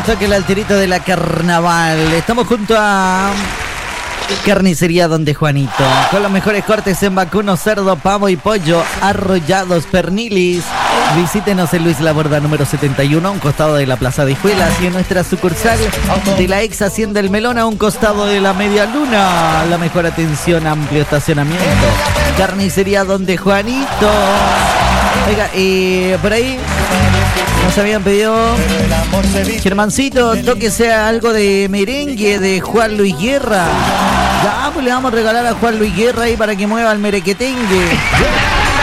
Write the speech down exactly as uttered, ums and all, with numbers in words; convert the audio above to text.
toque el alterito de la carnaval. Estamos junto a Carnicería Donde Juanito, con los mejores cortes en vacuno, cerdo, pavo y pollo, arrollados, pernilis. Visítenos en Luis Laborda número setenta y uno, a un costado de la Plaza de Hijuelas, y en nuestra sucursal de la ex Hacienda El Melón, a un costado de la Media Luna. La mejor atención, amplio estacionamiento. Carnicería Donde Juanito. Oiga, eh, por ahí nos habían pedido, Germancito, tóquese algo de merengue de Juan Luis Guerra. Ya, pues le vamos a regalar a Juan Luis Guerra ahí para que mueva el merequetengue.